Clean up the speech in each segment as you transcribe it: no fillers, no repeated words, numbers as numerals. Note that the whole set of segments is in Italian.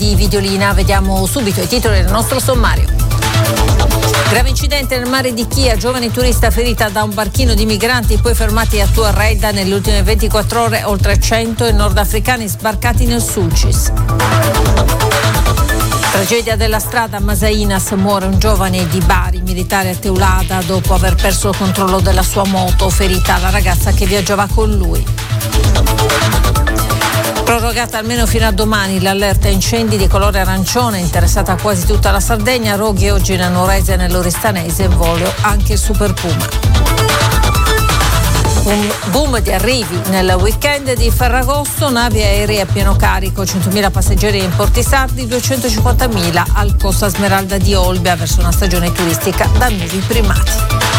di Videolina. Vediamo subito i titoli del nostro sommario. Grave incidente nel mare di Chia, giovane turista ferita da un barchino di migranti poi fermati a Tuareg. Nelle ultime 24 ore oltre 100 nordafricani sbarcati nel Sulcis. Tragedia della strada a Masainas, muore un giovane di Bari, militare a Teulada, dopo aver perso il controllo della sua moto, ferita la ragazza che viaggiava con lui. Prorogata almeno fino a domani l'allerta incendi di colore arancione, interessata quasi tutta la Sardegna, roghi oggi nel Nuorese e nell'Oristanese, in volo anche il Super Puma. Un boom di arrivi nel weekend di Ferragosto, navi aeree a pieno carico, 100.000 passeggeri in porti sardi, 250.000 al Costa Smeralda di Olbia verso una stagione turistica da nuovi primati.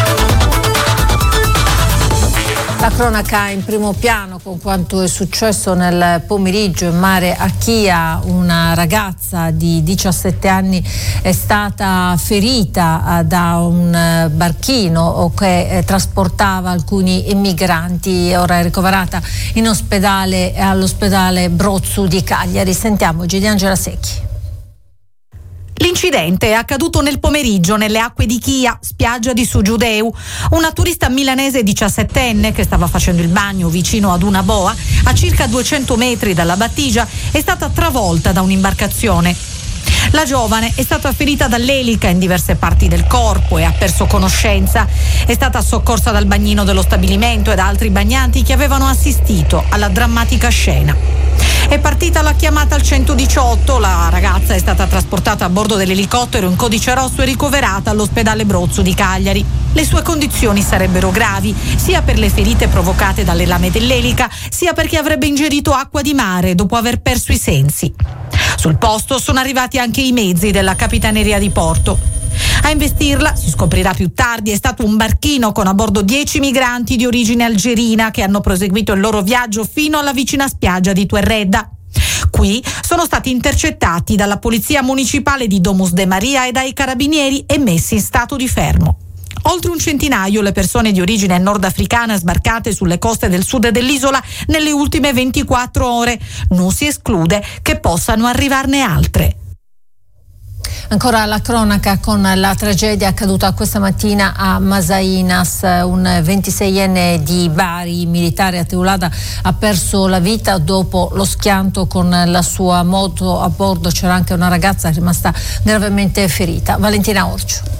La cronaca in primo piano con quanto è successo nel pomeriggio in mare a Chia. Una ragazza di 17 anni è stata ferita da un barchino che trasportava alcuni migranti, ora è ricoverata in ospedale all'ospedale Brozzu di Cagliari. Sentiamo Giuliangela Secchi. L'incidente è accaduto nel pomeriggio nelle acque di Chia, spiaggia di Sugiudeu. Una turista milanese 17enne che stava facendo il bagno vicino ad una boa a circa 200 metri dalla battigia è stata travolta da un'imbarcazione. La giovane è stata ferita dall'elica in diverse parti del corpo e ha perso conoscenza. È stata soccorsa dal bagnino dello stabilimento e da altri bagnanti che avevano assistito alla drammatica scena. È partita la chiamata al 118, la ragazza è stata trasportata a bordo dell'elicottero in codice rosso e ricoverata all'ospedale Brozzu di Cagliari. Le sue condizioni sarebbero gravi, sia per le ferite provocate dalle lame dell'elica, sia perché avrebbe ingerito acqua di mare dopo aver perso i sensi. Sul posto sono arrivati anche i mezzi della Capitaneria di Porto. A investirla, si scoprirà più tardi, è stato un barchino con a bordo 10 migranti di origine algerina che hanno proseguito il loro viaggio fino alla vicina spiaggia di Tuerredda. Qui sono stati intercettati dalla Polizia Municipale di Domus de Maria e dai carabinieri e messi in stato di fermo. Oltre un centinaio le persone di origine nordafricana sbarcate sulle coste del sud dell'isola nelle ultime 24 ore. Non si esclude che possano arrivarne altre. Ancora la cronaca con la tragedia accaduta questa mattina a Masainas. Un 26enne di Bari, militare a Teulada, ha perso la vita dopo lo schianto con la sua moto. A bordo c'era anche una ragazza rimasta gravemente ferita. Valentina Orcio.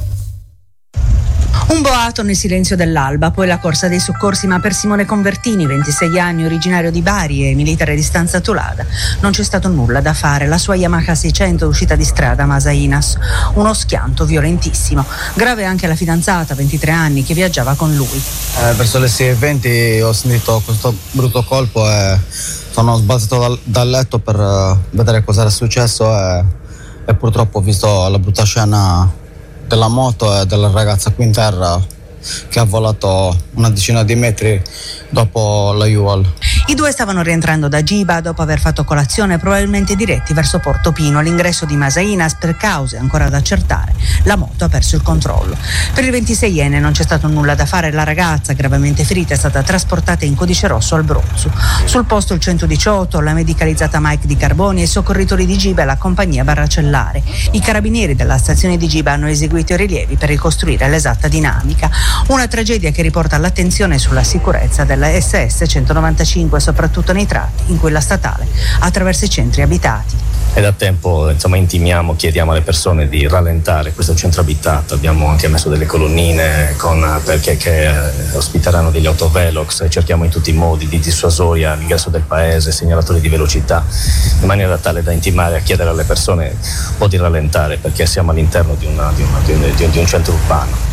Un boato nel silenzio dell'alba, poi la corsa dei soccorsi, ma per Simone Convertini, 26 anni, originario di Bari e militare di stanza a Teulada, non c'è stato nulla da fare. La sua Yamaha 600 è uscita di strada a Masainas. Uno schianto violentissimo. Grave anche la fidanzata, 23 anni, che viaggiava con lui. Verso le 6:20 ho sentito questo brutto colpo e sono sbalzato dal letto per vedere cosa era successo e purtroppo ho visto la brutta scena della moto e della ragazza qui in terra che ha volato una decina di metri dopo la U-Haul. I due stavano rientrando da Giba dopo aver fatto colazione, probabilmente diretti verso Porto Pino. All'ingresso di Masainas, per cause ancora da accertare, la moto ha perso il controllo. Per il 26enne non c'è stato nulla da fare. La ragazza, gravemente ferita, è stata trasportata in codice rosso al Brozzu. Sul posto il 118, la medicalizzata Mike di Carboni e i soccorritori di Giba e la compagnia Barracellare. I carabinieri della stazione di Giba hanno eseguito i rilievi per ricostruire l'esatta dinamica. Una tragedia che riporta l'attenzione sulla sicurezza della SS 195, soprattutto nei tratti in cui la statale attraversa i centri abitati. E da tempo intimiamo, chiediamo alle persone di rallentare. Questo è un centro abitato, abbiamo anche messo delle colonnine che ospiteranno degli autovelox e cerchiamo in tutti i modi di dissuasoria all'ingresso del paese, segnalatori di velocità, in maniera tale da intimare a chiedere alle persone un po' di rallentare, perché siamo all'interno di un centro urbano.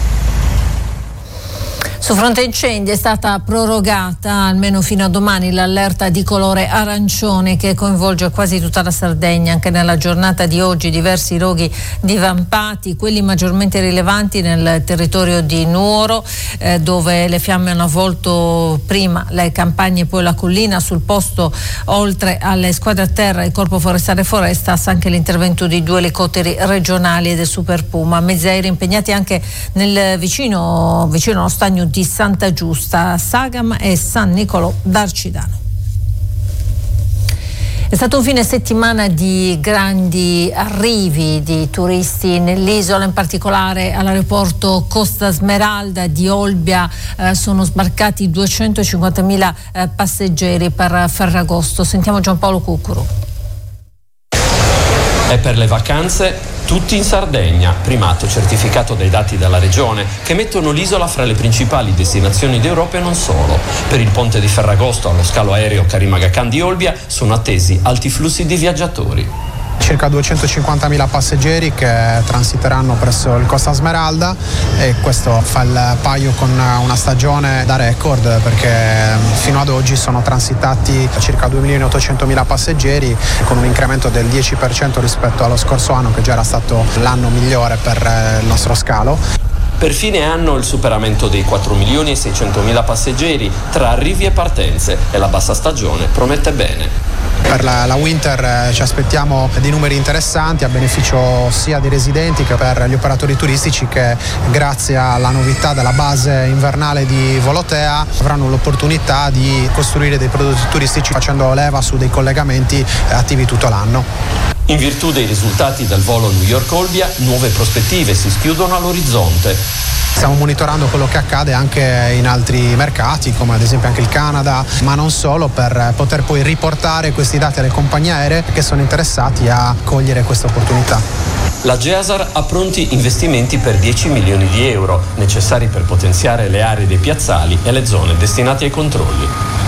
Su fronte incendi è stata prorogata almeno fino a domani l'allerta di colore arancione che coinvolge quasi tutta la Sardegna. Anche nella giornata di oggi diversi roghi divampati, quelli maggiormente rilevanti nel territorio di Nuoro, dove le fiamme hanno avvolto prima le campagne e poi la collina. Sul posto, oltre alle squadre a terra e il Corpo Forestale Forestas, anche l'intervento di 2 elicotteri regionali e del Super Puma. Mezzi aerei impegnati anche nel vicino allo stagno di Santa Giusta, Sagam e San Nicolò d'Arcidano. È stato un fine settimana di grandi arrivi di turisti nell'isola, in particolare all'aeroporto Costa Smeralda di Olbia sono sbarcati 250.000 passeggeri per Ferragosto. Sentiamo Giampaolo Cuccuru. E per le vacanze tutti in Sardegna, primato certificato dai dati della regione che mettono l'isola fra le principali destinazioni d'Europa e non solo. Per il ponte di Ferragosto allo scalo aereo Karim Aga Khan di Olbia sono attesi alti flussi di viaggiatori. Circa 250.000 passeggeri che transiteranno presso il Costa Smeralda, e questo fa il paio con una stagione da record, perché fino ad oggi sono transitati circa 2.800.000 passeggeri, con un incremento del 10% rispetto allo scorso anno, che già era stato l'anno migliore per il nostro scalo. Per fine anno il superamento dei 4.600.000 passeggeri tra arrivi e partenze, e la bassa stagione promette bene. Per la winter ci aspettiamo dei numeri interessanti a beneficio sia dei residenti che per gli operatori turistici, che grazie alla novità della base invernale di Volotea avranno l'opportunità di costruire dei prodotti turistici facendo leva su dei collegamenti attivi tutto l'anno. In virtù dei risultati del volo New York-Olbia, nuove prospettive si schiudono all'orizzonte. Stiamo monitorando quello che accade anche in altri mercati, come ad esempio anche il Canada, ma non solo, per poter poi riportare questi dati alle compagnie aeree che sono interessati a cogliere questa opportunità. La GEASAR ha pronti investimenti per 10 milioni di euro, necessari per potenziare le aree dei piazzali e le zone destinate ai controlli.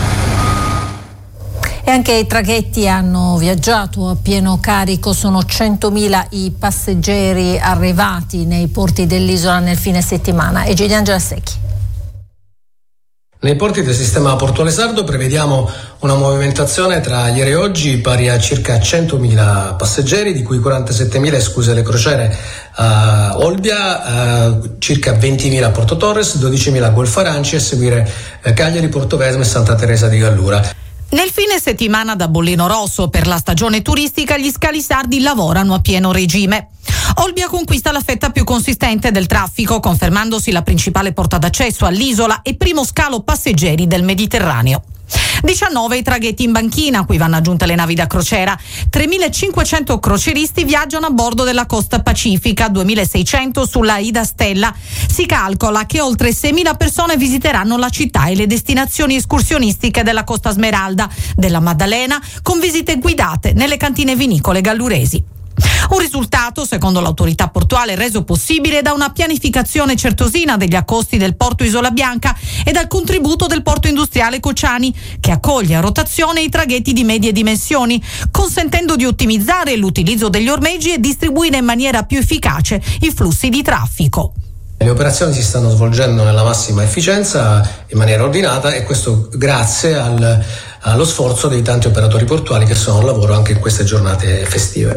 E anche i traghetti hanno viaggiato a pieno carico, sono 100.000 i passeggeri arrivati nei porti dell'isola nel fine settimana. E Giuliangela Secchi. Nei porti del sistema portuale sardo prevediamo una movimentazione tra ieri e oggi pari a circa 100.000 passeggeri, di cui 47.000 escluse le crociere a Olbia, circa 20.000 a Porto Torres, 12.000 a Golfo Aranci, e a seguire Cagliari, Portovesme e Santa Teresa di Gallura. Nel fine settimana da bollino rosso per la stagione turistica gli scali sardi lavorano a pieno regime. Olbia conquista la fetta più consistente del traffico, confermandosi la principale porta d'accesso all'isola e primo scalo passeggeri del Mediterraneo. 19 i traghetti in banchina, a cui vanno aggiunte le navi da crociera. 3.500 croceristi viaggiano a bordo della costa pacifica, 2.600 sulla Ida Stella. Si calcola che oltre 6.000 persone visiteranno la città e le destinazioni escursionistiche della Costa Smeralda, della Maddalena, con visite guidate nelle cantine vinicole galluresi. Un risultato, secondo l'autorità portuale, reso possibile da una pianificazione certosina degli accosti del porto Isola Bianca e dal contributo del porto industriale Cociani, che accoglie a rotazione i traghetti di medie dimensioni, consentendo di ottimizzare l'utilizzo degli ormeggi e distribuire in maniera più efficace i flussi di traffico. Le operazioni si stanno svolgendo nella massima efficienza, in maniera ordinata, e questo grazie allo sforzo dei tanti operatori portuali che sono al lavoro anche in queste giornate festive.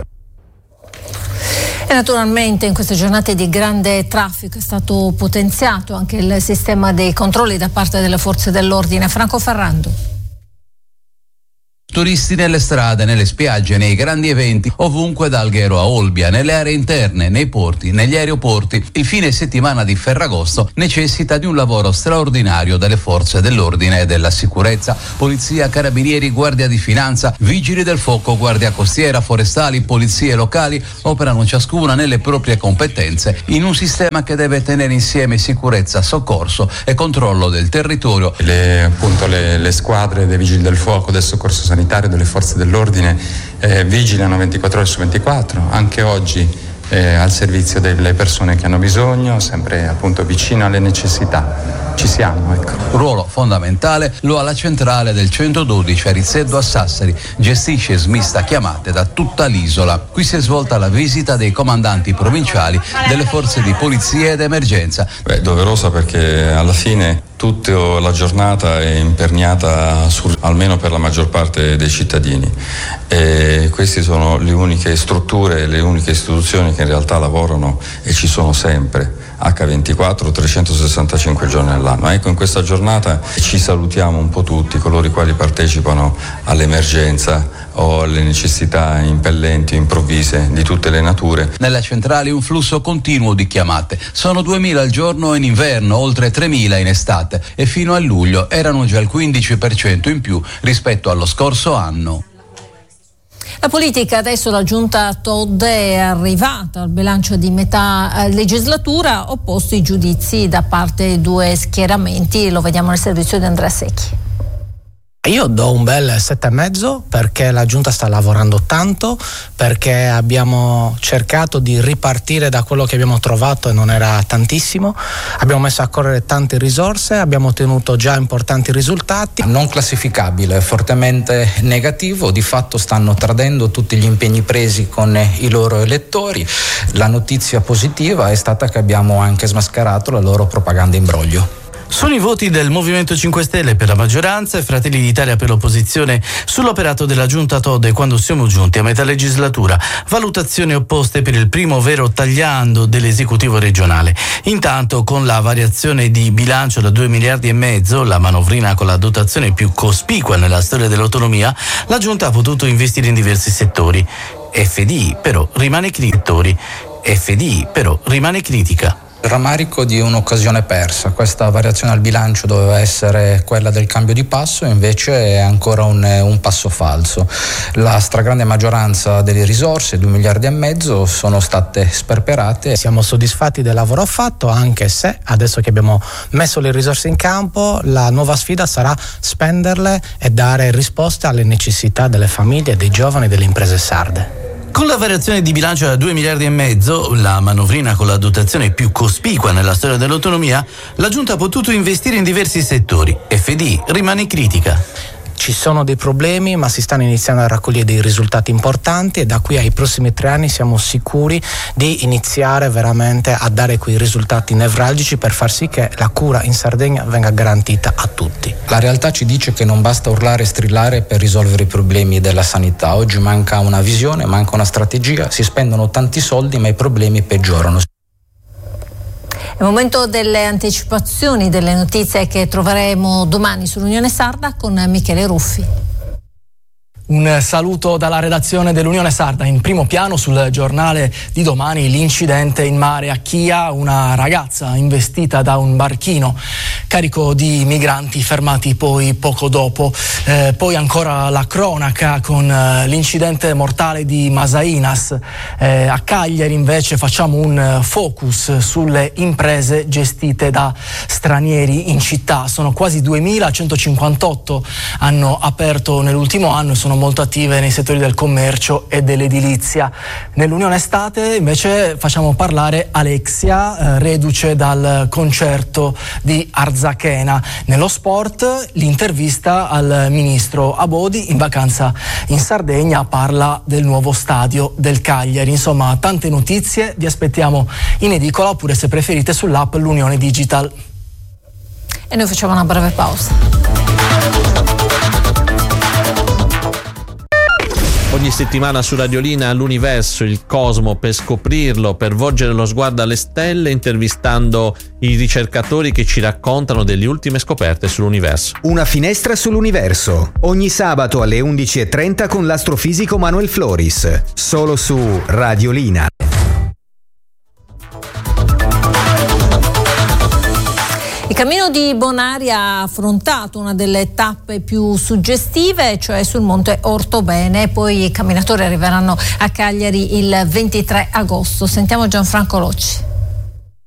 E naturalmente in queste giornate di grande traffico è stato potenziato anche il sistema dei controlli da parte delle forze dell'ordine. Franco Ferrando. Turisti nelle strade, nelle spiagge, nei grandi eventi, ovunque da Alghero a Olbia, nelle aree interne, nei porti, negli aeroporti. Il fine settimana di Ferragosto necessita di un lavoro straordinario delle forze dell'ordine e della sicurezza. Polizia, carabinieri, guardia di finanza, vigili del fuoco, guardia costiera, forestali, polizie locali operano ciascuna nelle proprie competenze in un sistema che deve tenere insieme sicurezza, soccorso e controllo del territorio. Le squadre dei vigili del fuoco, del soccorso sanitario, delle forze dell'ordine vigilano 24 ore su 24, anche oggi al servizio delle persone che hanno bisogno, sempre appunto vicino alle necessità. Ci siamo, ecco. Ruolo fondamentale lo ha la centrale del 112 a Rizzedo a Sassari, gestisce e smista chiamate da tutta l'isola. Qui si è svolta la visita dei comandanti provinciali delle forze di polizia ed emergenza. Doverosa perché alla fine tutta la giornata è imperniata almeno per la maggior parte dei cittadini, e queste sono le uniche strutture, le uniche istituzioni che in realtà lavorano e ci sono sempre H24 365 giorni all'anno. Ecco, in questa giornata ci salutiamo un po' tutti coloro i quali partecipano all'emergenza o alle necessità impellenti, improvvise di tutte le nature. Nella centrale un flusso continuo di chiamate. Sono 2.000 al giorno in inverno, oltre 3.000 in estate, e fino a luglio erano già il 15% in più rispetto allo scorso anno. La politica adesso, la giunta Todd è arrivata al bilancio di metà legislatura, opposti giudizi da parte di due schieramenti, lo vediamo nel servizio di Andrea Secchi. Io do un bel 7,5 perché la giunta sta lavorando tanto, perché abbiamo cercato di ripartire da quello che abbiamo trovato e non era tantissimo, abbiamo messo a correre tante risorse, abbiamo ottenuto già importanti risultati. Non classificabile, fortemente negativo, di fatto stanno tradendo tutti gli impegni presi con i loro elettori. La notizia positiva è stata che abbiamo anche smascherato la loro propaganda imbroglio. Sono i voti del Movimento 5 Stelle per la maggioranza e Fratelli d'Italia per l'opposizione sull'operato della giunta Todd quando siamo giunti a metà legislatura. Valutazioni opposte per il primo vero tagliando dell'esecutivo regionale. Intanto, con la variazione di bilancio da 2,5 miliardi, la manovrina con la dotazione più cospicua nella storia dell'autonomia, la giunta ha potuto investire in diversi settori. FDI però rimane critica. Rammarico di un'occasione persa. Questa variazione al bilancio doveva essere quella del cambio di passo, invece è ancora un passo falso. La stragrande maggioranza delle risorse, 2,5 miliardi, sono state sperperate. Siamo soddisfatti del lavoro fatto, anche se adesso che abbiamo messo le risorse in campo, la nuova sfida sarà spenderle e dare risposte alle necessità delle famiglie, dei giovani e delle imprese sarde. Con la variazione di bilancio da 2,5 miliardi, la manovrina con la dotazione più cospicua nella storia dell'autonomia, la giunta ha potuto investire in diversi settori. FDI rimane critica. Ci sono dei problemi, ma si stanno iniziando a raccogliere dei risultati importanti e da qui ai prossimi 3 anni siamo sicuri di iniziare veramente a dare quei risultati nevralgici per far sì che la cura in Sardegna venga garantita a tutti. La realtà ci dice che non basta urlare e strillare per risolvere i problemi della sanità. Oggi manca una visione, manca una strategia, si spendono tanti soldi ma i problemi peggiorano. È il momento delle anticipazioni delle notizie che troveremo domani sull'Unione Sarda con Michele Ruffi. Un saluto dalla redazione dell'Unione Sarda. In primo piano sul giornale di domani l'incidente in mare a Chia, una ragazza investita da un barchino carico di migranti fermati poi poco dopo. Poi ancora la cronaca con l'incidente mortale di Masainas. A Cagliari invece facciamo un focus sulle imprese gestite da stranieri in città. Sono quasi 2.158 hanno aperto nell'ultimo anno e sono molto attive nei settori del commercio e dell'edilizia. Nell'Unione Estate invece facciamo parlare Alexia, reduce dal concerto di Arzachena. Nello sport l'intervista al ministro Abodi, in vacanza in Sardegna, parla del nuovo stadio del Cagliari. Insomma, tante notizie, vi aspettiamo in edicola oppure, se preferite, sull'app L'Unione Digital. E noi facciamo una breve pausa. Ogni settimana su Radiolina l'universo, il cosmo, per scoprirlo, per volgere lo sguardo alle stelle, intervistando i ricercatori che ci raccontano delle ultime scoperte sull'universo. Una finestra sull'universo, ogni sabato alle 11:30 con l'astrofisico Manuel Floris, solo su Radiolina. Il cammino di Bonaria ha affrontato una delle tappe più suggestive, cioè sul monte Ortobene, poi i camminatori arriveranno a Cagliari il 23 agosto. Sentiamo Gianfranco Locci.